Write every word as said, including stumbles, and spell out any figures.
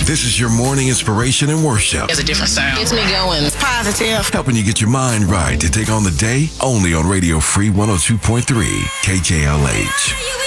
This is your morning inspiration and worship. It's a different sound. Gets me going. It's positive. Helping you get your mind right to take on the day only on Radio Free one oh two point three K J L H.